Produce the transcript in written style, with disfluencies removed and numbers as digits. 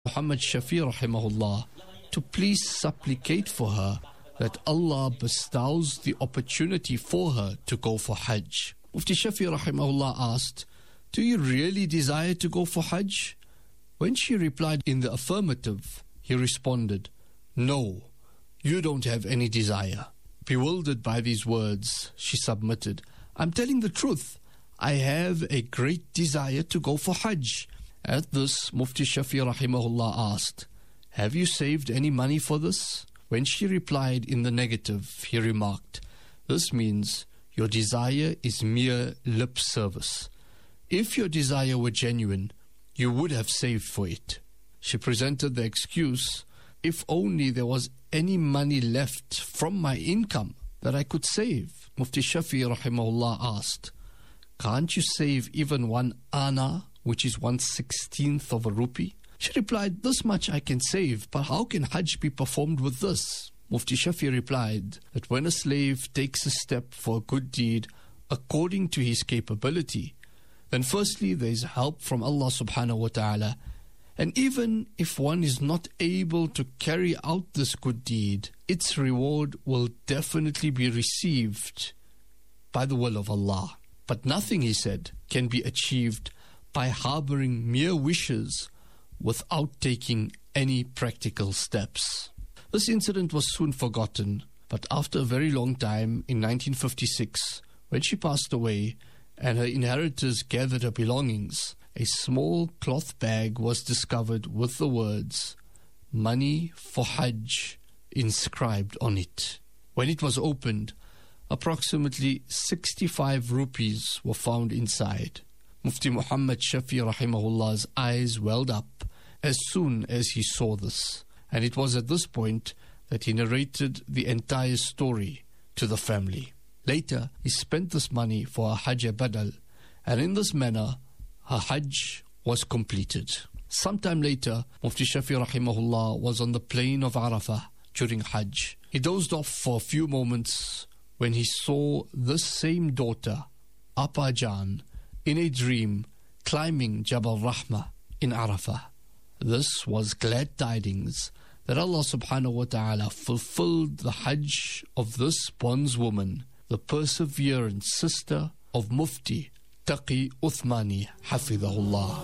Muhammad Shafi rahimahullah to please supplicate for her that Allah bestows the opportunity for her to go for Hajj. Mufti Shafi rahimahullah asked, "Do you really desire to go for Hajj?" When she replied in the affirmative, he responded, "No, you don't have any desire." Bewildered by these words, she submitted, "I'm telling the truth. I have a great desire to go for Hajj." At this, Mufti Shafi rahimahullah asked, "Have you saved any money for this?" When she replied in the negative, he remarked, "This means your desire is mere lip service. If your desire were genuine, you would have saved for it." She presented the excuse, "If only there was any money left from my income that I could save." Mufti Shafi rahimahullah asked, "Can't you save even 1 ana, which is 1/16 of a rupee?" She replied, "This much I can save, but how can Hajj be performed with this?" Mufti Shafi replied that when a slave takes a step for a good deed according to his capability, then firstly there is help from Allah subhanahu wa ta'ala, and even if one is not able to carry out this good deed, its reward will definitely be received by the will of Allah. But nothing, he said, can be achieved by harboring mere wishes without taking any practical steps. This incident was soon forgotten, but after a very long time, in 1956, when she passed away and her inheritors gathered her belongings, a small cloth bag was discovered with the words, "Money for Hajj," inscribed on it. When it was opened, approximately 65 rupees were found inside. Mufti Muhammad Shafi rahimahullah's eyes welled up as soon as he saw this, and it was at this point that he narrated the entire story to the family. Later, he spent this money for a Hajj Badal, and in this manner, her Hajj was completed. Sometime later, Mufti Shafi rahimahullah was on the plain of Arafah during Hajj. He dozed off for a few moments when he saw this same daughter, Appa Jan, in a dream climbing Jabal Rahmah in Arafah. This was glad tidings that Allah subhanahu wa ta'ala fulfilled the Hajj of this bondswoman, the perseverant sister of Mufti Taqi Uthmani Hafidhahullah.